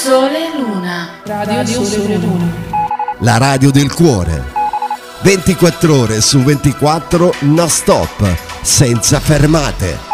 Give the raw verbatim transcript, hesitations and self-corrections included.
Sole Luna. Radio, radio Sole Luna. La radio del cuore. ventiquattro ore su ventiquattro, non stop, senza fermate.